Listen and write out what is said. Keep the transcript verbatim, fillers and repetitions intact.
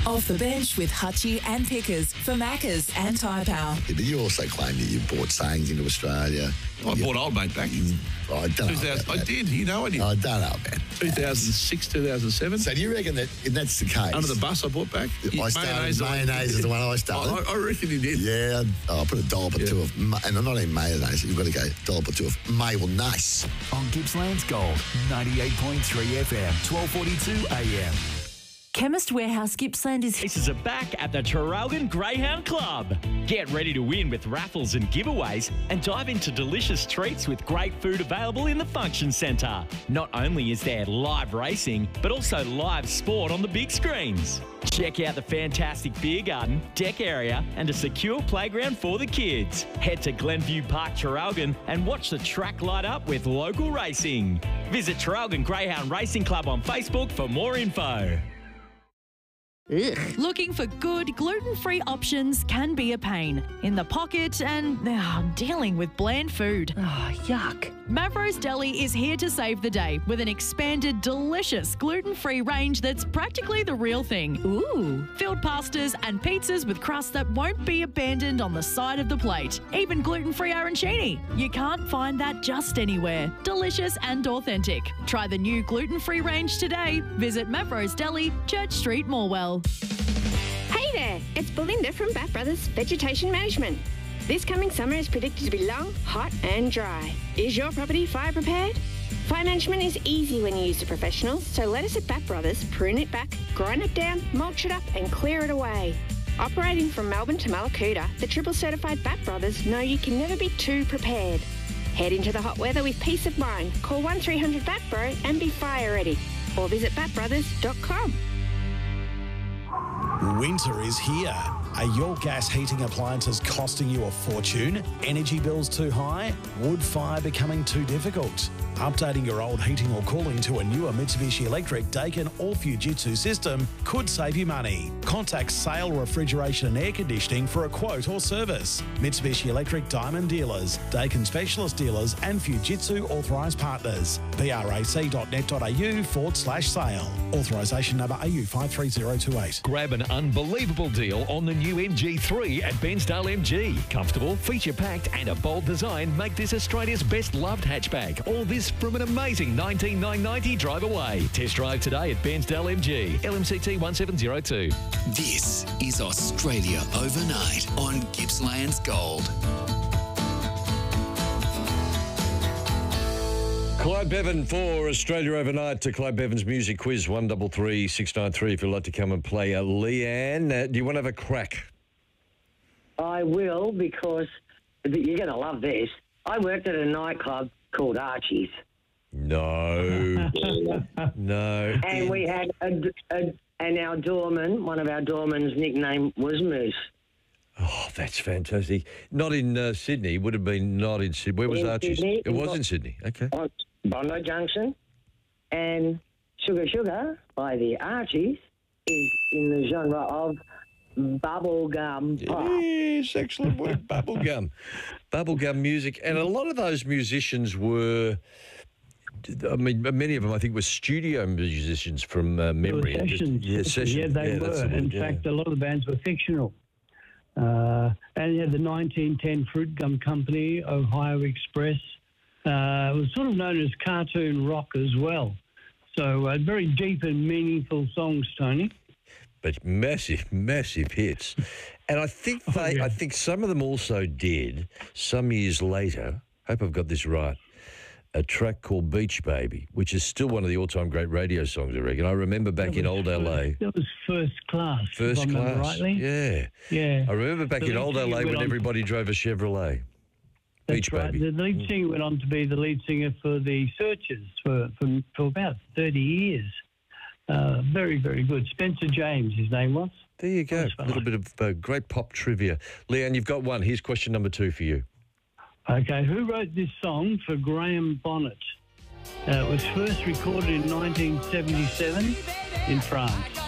Off the bench with Hutchie and Pickers for Maccas and Tyre Power. Yeah, but you also claim that you brought sayings into Australia. I you, bought Old Mate back. Oh, I don't know. I did. You know I did. I don't know, man. two thousand six, two thousand seven. So do you reckon that if that's the case? Under the bus I bought back. I started, mayonnaise, mayonnaise is the one I started. I, I reckon you did. Yeah, oh, I put a dollop or yeah. two of, and I'm not even mayonnaise, you've got to go dollop or two of mayonnaise. On Gippsland's Gold, ninety-eight point three F M, twelve forty-two A M. Chemist Warehouse Gippsland is... Races are back at the Traralgon Greyhound Club. Get ready to win with raffles and giveaways and dive into delicious treats with great food available in the function centre. Not only is there live racing, but also live sport on the big screens. Check out the fantastic beer garden, deck area and a secure playground for the kids. Head to Glenview Park Traralgon and watch the track light up with local racing. Visit Traralgon Greyhound Racing Club on Facebook for more info. Ugh. Looking for good, gluten-free options can be a pain in the pocket and uh, dealing with bland food. Oh, yuck. Mavro's Deli is here to save the day with an expanded, delicious gluten-free range that's practically the real thing. Ooh. Filled pastas and pizzas with crust that won't be abandoned on the side of the plate. Even gluten-free arancini. You can't find that just anywhere. Delicious and authentic. Try the new gluten-free range today. Visit Mavro's Deli, Church Street, Morwell. Hey there, it's Belinda from Bat Brothers Vegetation Management. This coming summer is predicted to be long, hot and dry. Is your property fire prepared? Fire management is easy when you use the professionals, so let us at Bat Brothers prune it back, grind it down, mulch it up and clear it away. Operating from Melbourne to Malakuta, the triple certified Bat Brothers know you can never be too prepared. Head into the hot weather with peace of mind. Call one three hundred bat bro and be fire ready. Or visit bat brothers dot com. Winter is here. Are your gas heating appliances costing you a fortune? Energy bills too high? Wood fire becoming too difficult? Updating your old heating or cooling to a newer Mitsubishi Electric Daikin or Fujitsu system could save you money. Contact Sale Refrigeration and Air Conditioning for a quote or service. Mitsubishi Electric Diamond Dealers, Daikin Specialist Dealers and Fujitsu Authorised Partners. brac.net.au forward slash sale. Authorisation number A U five three zero two eight. Grab an unbelievable deal on the new M G three at Bensdale M G. Comfortable, feature-packed and a bold design make this Australia's best loved hatchback. All this from an amazing nineteen thousand nine hundred ninety drive away. Test drive today at Bensdale M G. L M C T one seven zero two. This is Australia Overnight on Gippsland's Gold. Clyde Bevan for Australia Overnight to Clyde Bevan's music quiz, one double three six nine three if you'd like to come and play. Uh, Leanne, uh, do you want to have a crack? I will, because you're going to love this. I worked at a nightclub called Archie's. No. no. And we had, a, a, and our doorman, one of our doormen's nickname was Moose. Oh, that's fantastic. Not in uh, Sydney. Would have been not in Sydney. Where was in Archie's? Sydney, it was in Sydney. Okay. On Bondi Junction. And Sugar Sugar by the Archies is in the genre of bubblegum pop. Yes, excellent work. Bubblegum. Bubblegum music. And a lot of those musicians were... I mean, many of them, I think, were studio musicians from uh, memory. Sessions. Yeah, sessions. Yeah, they yeah, were. The In yeah. fact, a lot of the bands were fictional. Uh, and you had the nineteen ten Fruit Gum Company, Ohio Express. Uh, it was sort of known as cartoon rock as well. So uh, very deep and meaningful songs, Tony. But massive, massive hits. And I think they, oh, yeah. I think some of them also did, some years later, hope I've got this right, a track called Beach Baby, which is still one of the all-time great radio songs, I reckon. I remember back in old first, L A. That was First Class, First if I Class, rightly. yeah. Yeah. I remember back the in old L A when everybody to... drove a Chevrolet. That's Beach right. Baby. The lead singer went on to be the lead singer for the Searchers for, for, for about thirty years. Uh, very, very good. Spencer James, his name was. There you go. A little bit of uh, great pop trivia. Leanne, you've got one. Here's question number two for you. Okay, who wrote this song for Graham Bonnet? Uh, it was first recorded in nineteen seventy-seven in France.